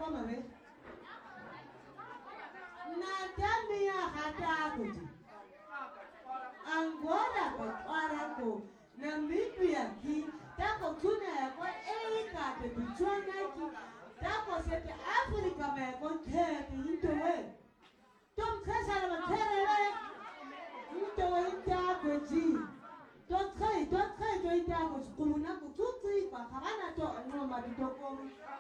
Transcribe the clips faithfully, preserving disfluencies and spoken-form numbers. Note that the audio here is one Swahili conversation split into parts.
kama we na jamii hata kuti angora kwa kwara ko na mitu ya ki tako tuna ya kwa eika te bichwana ki tako sete Afrika me kon kete into we tom kasa la tere we into we ta ko ji tot kai tot kai to ita ko kumuna ko tutu kwa kana to no ma to ko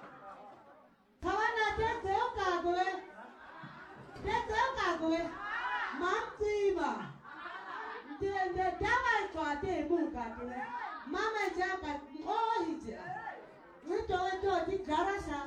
kana te te ka ko we te te ka ko we mamti ba de de dawa kwa te mu ka te mama jaka oh hija nito to di garasa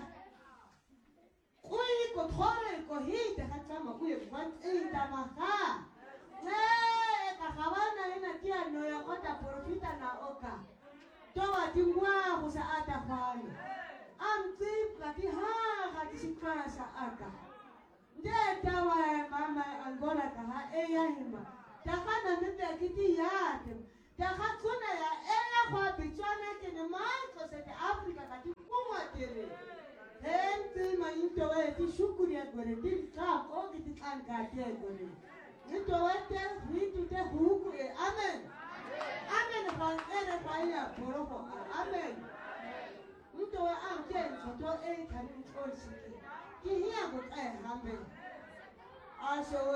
kui ko thore ko hita hata ma kui wan ita ma ha eh ka kawana ina tia no ya kota profita na oka toa tingwa kusa ata fani amti plati ha hati sikana sa aka nde dawa mama angola ka ha e ya hima takana nende kiti yake takakuna ya ela kwa bichwana kene maiko sete Afrika kati kumwa tere henti ma into we ti shukuri ya gore ti ka ko kiti kanka te gore into we te hitu te huku e amen amen kwa ere kwa ya poroko amen into we amke nto e kani ntoshiki ki hiya ko e amen aso